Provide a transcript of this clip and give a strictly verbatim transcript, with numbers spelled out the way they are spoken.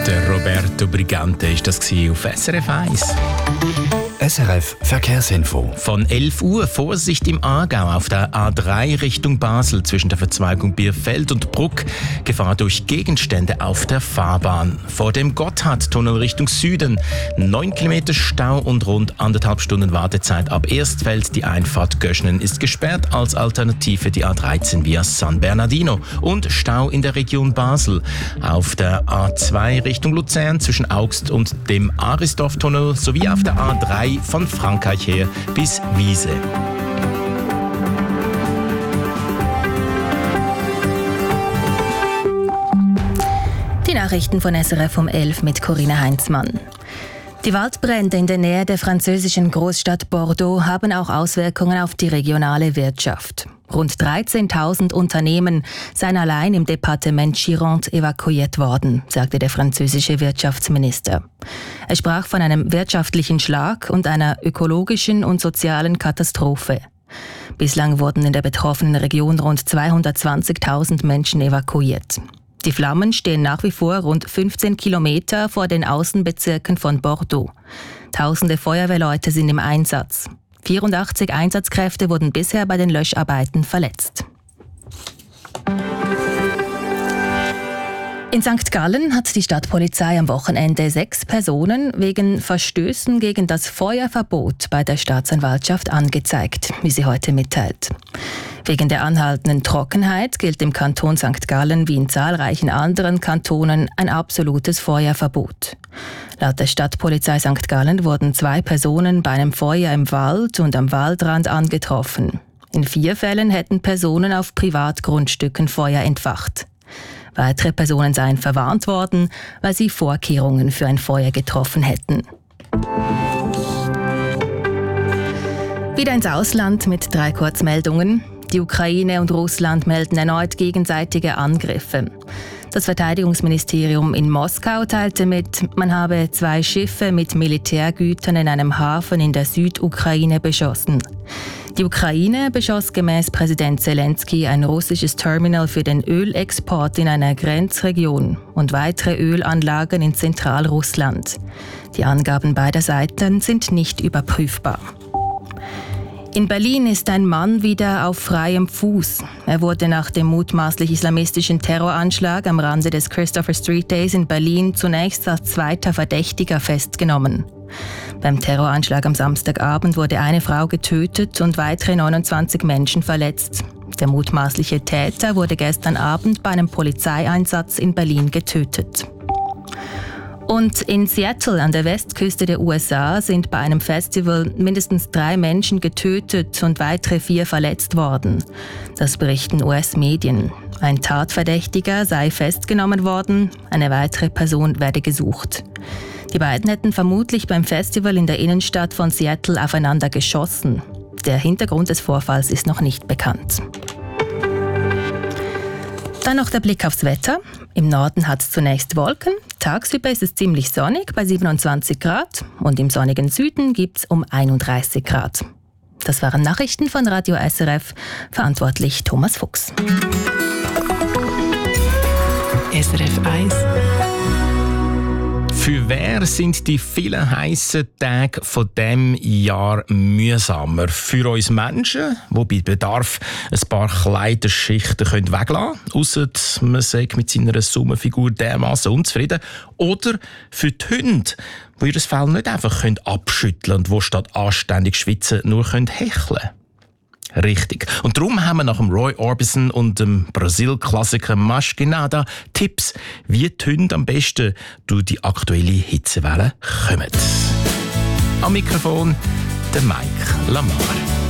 Der Roberto Brigante ist das auf S R F eins. S R F Verkehrsinfo. Von elf Uhr Vorsicht im Aargau auf der A drei Richtung Basel zwischen der Verzweigung Bierfeld und Bruck. Gefahr durch Gegenstände auf der Fahrbahn. Vor dem Gotthardtunnel Richtung Süden. neun Kilometer Stau und rund anderthalb Stunden Wartezeit ab Erstfeld. Die Einfahrt Göschnen ist gesperrt. Als Alternative die A dreizehn via San Bernardino. Und Stau in der Region Basel. Auf der A zwei Richtung Luzern zwischen Augst und dem Arisdorf-Tunnel sowie auf der A drei von Frankreich her bis Wiese. Die Nachrichten von S R F um elf mit Corinna Heinzmann. Die Waldbrände in der Nähe der französischen Großstadt Bordeaux haben auch Auswirkungen auf die regionale Wirtschaft. Rund dreizehntausend Unternehmen seien allein im Departement Gironde evakuiert worden, sagte der französische Wirtschaftsminister. Er sprach von einem wirtschaftlichen Schlag und einer ökologischen und sozialen Katastrophe. Bislang wurden in der betroffenen Region rund zweihundertzwanzigtausend Menschen evakuiert. Die Flammen stehen nach wie vor rund fünfzehn Kilometer vor den Außenbezirken von Bordeaux. Tausende Feuerwehrleute sind im Einsatz. vierundachtzig Einsatzkräfte wurden bisher bei den Löscharbeiten verletzt. In Sankt Gallen hat die Stadtpolizei am Wochenende sechs Personen wegen Verstößen gegen das Feuerverbot bei der Staatsanwaltschaft angezeigt, wie sie heute mitteilt. Wegen der anhaltenden Trockenheit gilt im Kanton Sankt Gallen wie in zahlreichen anderen Kantonen ein absolutes Feuerverbot. Laut der Stadtpolizei Sankt Gallen wurden zwei Personen bei einem Feuer im Wald und am Waldrand angetroffen. In vier Fällen hätten Personen auf Privatgrundstücken Feuer entfacht. Weitere Personen seien verwarnt worden, weil sie Vorkehrungen für ein Feuer getroffen hätten. Wieder ins Ausland mit drei Kurzmeldungen. Die Ukraine und Russland melden erneut gegenseitige Angriffe. Das Verteidigungsministerium in Moskau teilte mit, man habe zwei Schiffe mit Militärgütern in einem Hafen in der Südukraine beschossen. Die Ukraine beschoss gemäß Präsident Zelensky ein russisches Terminal für den Ölexport in einer Grenzregion und weitere Ölanlagen in Zentralrussland. Die Angaben beider Seiten sind nicht überprüfbar. In Berlin ist ein Mann wieder auf freiem Fuß. Er wurde nach dem mutmaßlich islamistischen Terroranschlag am Rande des Christopher Street Days in Berlin zunächst als zweiter Verdächtiger festgenommen. Beim Terroranschlag am Samstagabend wurde eine Frau getötet und weitere neunundzwanzig Menschen verletzt. Der mutmaßliche Täter wurde gestern Abend bei einem Polizeieinsatz in Berlin getötet. Und in Seattle an der Westküste der U S A sind bei einem Festival mindestens drei Menschen getötet und weitere vier verletzt worden. Das berichten U S-Medien. Ein Tatverdächtiger sei festgenommen worden, eine weitere Person werde gesucht. Die beiden hätten vermutlich beim Festival in der Innenstadt von Seattle aufeinander geschossen. Der Hintergrund des Vorfalls ist noch nicht bekannt. Dann noch der Blick aufs Wetter. Im Norden hat es zunächst Wolken. Tagsüber ist es ziemlich sonnig bei siebenundzwanzig Grad und im sonnigen Süden gibt es um einunddreißig Grad. Das waren Nachrichten von Radio S R F, verantwortlich Thomas Fuchs. S R F eins. Für wer sind die vielen heissen Tage von diesem Jahr mühsamer? Für uns Menschen, die bei Bedarf ein paar Kleiderschichten weglassen können, ausser man sagt mit seiner Summenfigur dermassen unzufrieden. Oder für die Hunde, die ihr Fell nicht einfach abschütteln können und die statt anständig schwitzen nur hecheln können. Richtig. Und darum haben wir nach dem Roy Orbison und dem Brasil-Klassiker Maskenada Tipps, wie die Hunde am besten durch die aktuelle Hitzewelle kommen. Am Mikrofon der Mike Lamar.